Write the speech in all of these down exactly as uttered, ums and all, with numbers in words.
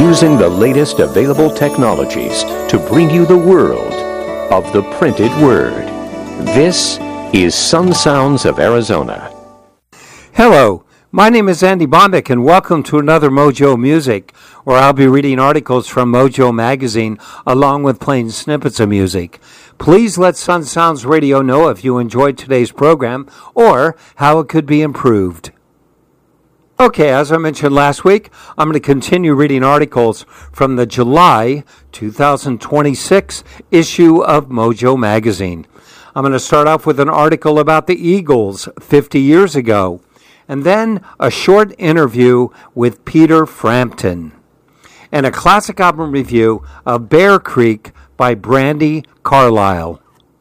using the latest available technologies to bring you the world of the printed word. This is Sun Sounds of Arizona. Hello, my name is Andy Bondic, and welcome to another Mojo Music, where I'll be reading articles from Mojo Magazine along with playing snippets of music. Please let Sun Sounds Radio know if you enjoyed today's program or how it could be improved. Okay, as I mentioned last week, I'm going to continue reading articles from the July two thousand twenty-six issue of Mojo Magazine. I'm going to start off with an article about the Eagles fifty years ago, and then a short interview with Peter Frampton, and a classic album review of Bear Creek by Brandi Carlile.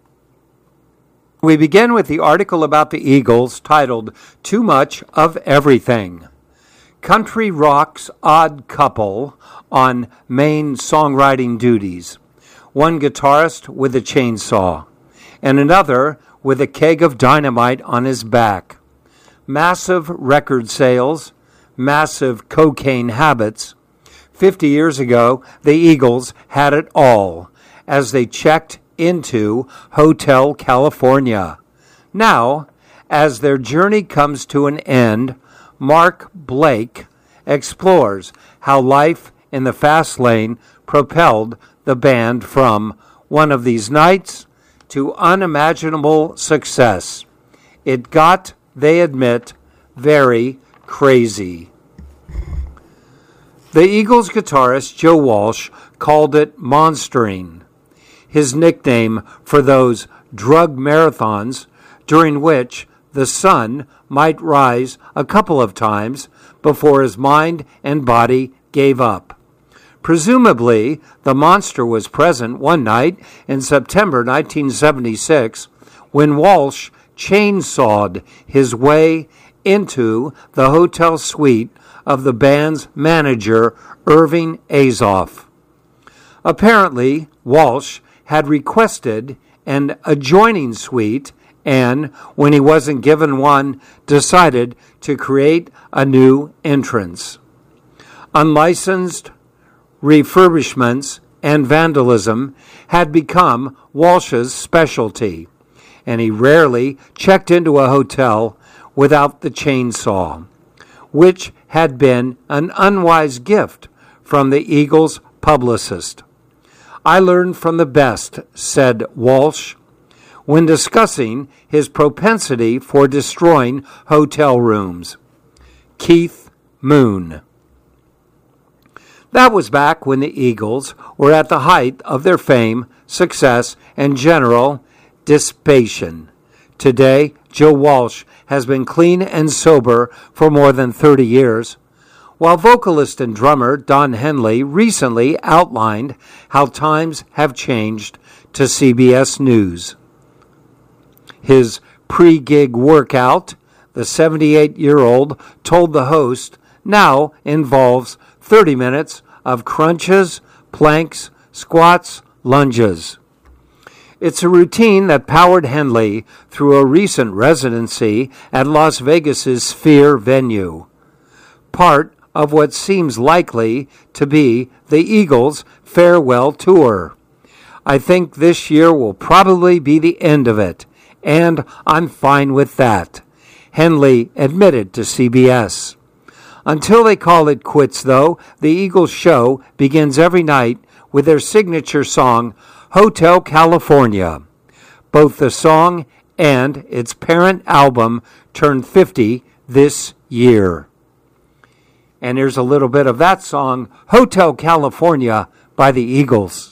We begin with the article about the Eagles titled Too Much of Everything. Country rock's odd couple on main songwriting duties. One guitarist with a chainsaw, and another with a keg of dynamite on his back. Massive record sales, massive cocaine habits. Fifty years ago, the Eagles had it all as they checked into Hotel California. Now, as their journey comes to an end, Mark Blake explores how life in the fast lane propelled the band from one of these nights to unimaginable success. It got, they admit, very crazy. The Eagles guitarist Joe Walsh called it monstering, his nickname for those drug marathons during which the sun might rise a couple of times before his mind and body gave up. Presumably, the monster was present one night in September nineteen seventy-six when Walsh chainsawed his way into the hotel suite of the band's manager, Irving Azoff. Apparently, Walsh had requested an adjoining suite and, when he wasn't given one, decided to create a new entrance. Unlicensed refurbishments and vandalism had become Walsh's specialty, and he rarely checked into a hotel without the chainsaw, which had been an unwise gift from the Eagles' publicist. "I learned from the best," said Walsh, when discussing his propensity for destroying hotel rooms. Keith Moon. That was back when the Eagles were at the height of their fame, success, and general dissipation. Today, Joe Walsh has been clean and sober for more than thirty years, while vocalist and drummer Don Henley recently outlined how times have changed to C B S News. His pre-gig workout, the seventy-eight-year-old told the host, now involves thirty minutes of crunches, planks, squats, lunges. It's a routine that powered Henley through a recent residency at Las Vegas's Sphere venue, part of what seems likely to be the Eagles' farewell tour. "I think this year will probably be the end of it, and I'm fine with that," Henley admitted to C B S. Until they call it quits, though, the Eagles show begins every night with their signature song, Hotel California. Both the song and its parent album turned fifty this year. And here's a little bit of that song, Hotel California, by the Eagles.